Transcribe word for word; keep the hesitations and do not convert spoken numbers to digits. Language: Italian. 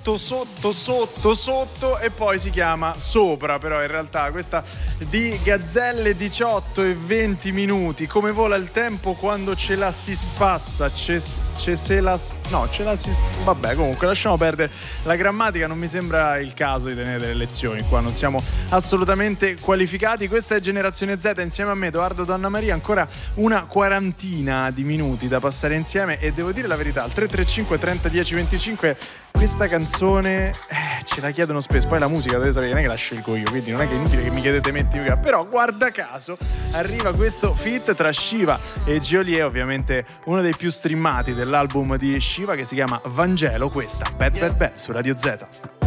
sotto, sotto, sotto, sotto e poi si chiama Sopra, però in realtà questa di Gazzelle diciotto e venti minuti, come vola il tempo quando ce la si spassa, ce, ce se la no, ce la si vabbè, comunque lasciamo perdere la grammatica, non mi sembra il caso di tenere delle lezioni qua, non siamo assolutamente qualificati. Questa è Generazione Z insieme a me, Edoardo Donna Maria, ancora una quarantina di minuti da passare insieme e devo dire la verità, al tre tre cinque trenta dieci venticinque questa canzone eh, ce la chiedono spesso, poi la musica dovete sapere che non è che la scelgo io, quindi non è che è inutile che mi chiedete metti io, però guarda caso arriva questo feat tra Shiva e Geolier, ovviamente uno dei più streamati dell'album di Shiva che si chiama Vangelo, questa Bad Bad Bad su Radio Z.